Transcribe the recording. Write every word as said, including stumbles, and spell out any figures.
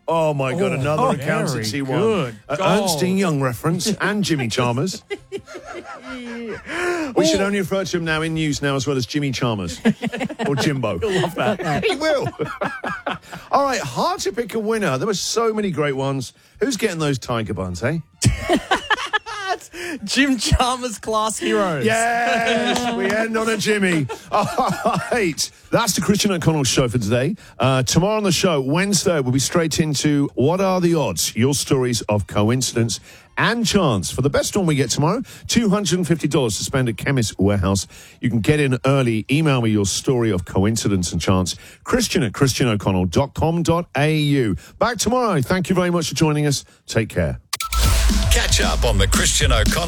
Oh, my God, Oh, another oh, accountancy very one. good. Uh, Oh. Ernstine Young reference and Jimmy Chalmers. We should only refer to him now in news now as well as Jimmy Chalmers. Or Jimbo. You'll love that. He will. All right, hard to pick a winner. There were so many great ones. Who's getting those tiger buns, eh? Jim Chalmers class heroes. Yes, we end on a Jimmy. All right, that's the Christian O'Connell show for today. Uh, tomorrow on the show, Wednesday, we'll be straight into What Are the Odds? Your stories of coincidence and chance. For the best one we get tomorrow, two hundred fifty dollars to spend at Chemist Warehouse. You can get in early. Email me your story of coincidence and chance. Christian at christian o'connell dot com dot a u. Back tomorrow. Thank you very much for joining us. Take care. Catch up on the Christian O'Connell